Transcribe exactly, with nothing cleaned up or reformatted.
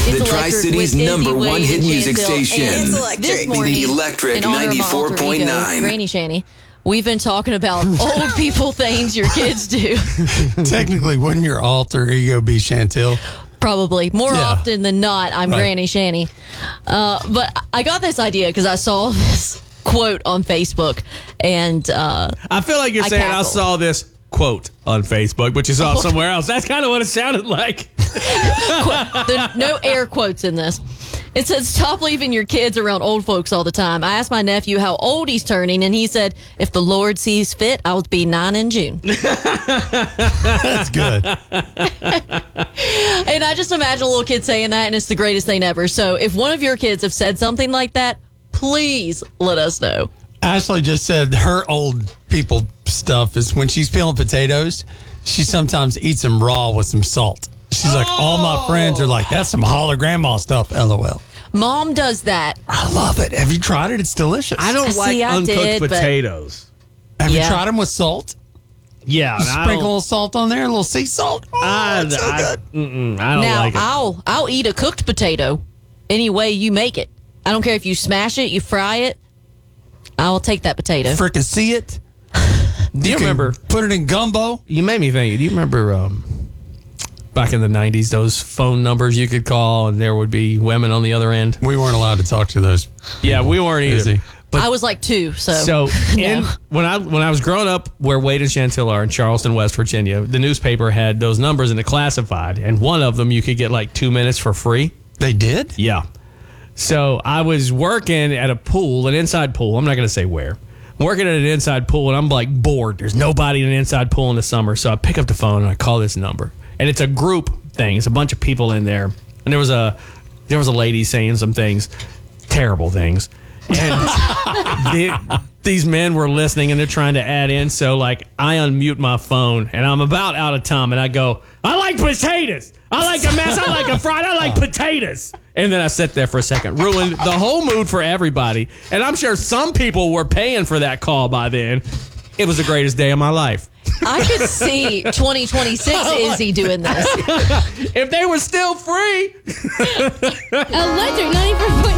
The Tri-City's number one hit music station. It's electric. This morning, Electric in honor of my ninety-four alter point ego, nine. Granny Shanny, we've been talking about old people things your kids do. Technically, wouldn't your alter ego be Chantel? Probably. More Yeah. often than not, I'm Right. Granny Shanny. Uh, but I got this idea because I saw this quote on Facebook, and uh, I feel like you're I saying I cackled. saw this quote on Facebook, but you saw it somewhere else. That's kind of what it sounded like. There no air quotes in this. It says, stop leaving your kids around old folks all the time. I asked my nephew how old he's turning, and he said, if the Lord sees fit, I'll be nine in June. That's good. And I just imagine a little kid saying that, and it's the greatest thing ever. So if one of your kids have said something like that, please let us know. Ashley just said her old people stuff is when she's peeling potatoes, she sometimes eats them raw with some salt. She's like, all my friends are like, that's some holler grandma stuff, LOL. Mom does that. I love it. Have you tried it? It's delicious. I don't See, like I uncooked did, but- potatoes. Have Yeah. you tried them with salt? Yeah, You I sprinkle a don't, little salt on there, a little sea salt. Oh, I, it's so I, good. mm-mm, I don't Now, like it. I'll I'll eat a cooked potato any way you make it. I don't care if you smash it, you fry it. I will take that potato. Fricassee it. Do you can remember? Put it in gumbo. You made me think. Do you remember um, back in the nineties, those phone numbers you could call and there would be women on the other end? We weren't allowed to talk to those. Yeah, we weren't either. Easy. But I was like two, so. So in No. when I when I was growing up where Wade and Chantil are in Charleston, West Virginia, the newspaper had those numbers in the classified, and one of them you could get like two minutes for free. They did? Yeah. So I was working at a pool, an inside pool. I'm not going to say where. I'm working at an inside pool, and I'm like bored. There's nobody in an inside pool in the summer. So I pick up the phone and I call this number, and it's a group thing. It's a bunch of people in there, and there was a there was a lady saying some things, terrible things, and the, these men were listening and they're trying to add in. So like I unmute my phone, and I'm about out of time, and I go, I like potatoes. I like a mess. I like a fried. I like potatoes. And then I sat there for a second, ruined the whole mood for everybody. And I'm sure some people were paying for that call by then. It was the greatest day of my life. I could see twenty twenty-six Izzy doing this. If they were still free. Electric ninety-four point